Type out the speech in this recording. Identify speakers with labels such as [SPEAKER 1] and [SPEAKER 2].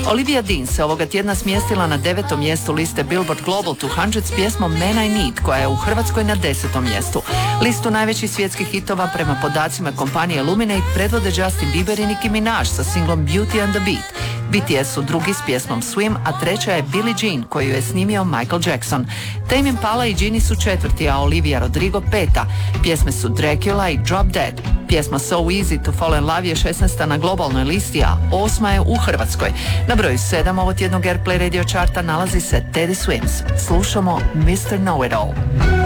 [SPEAKER 1] Olivia Dean se ovoga tjedna smjestila na 9. mjestu liste Billboard Global 200 s pjesmom Man I Need, koja je u Hrvatskoj na 10. mjestu. Listu najvećih svjetskih hitova prema podacima kompanije Luminate predvode Justin Bieber i Nicki Minaj sa singlom Beauty and the Beat. BTS su drugi s pjesmom Swim, a treća je Billie Jean, koju je snimio Michael Jackson. Tame Impala i Ginny su četvrti, a Olivia Rodrigo peta. Pjesme su Dracula i Drop Dead. Pjesma So Easy to Fall in Love je 16. na globalnoj listi, a 8. je u Hrvatskoj. Na broju 7 ovotjednog Airplay radio charta nalazi se Teddy Swims. Slušamo Mr. Know It All.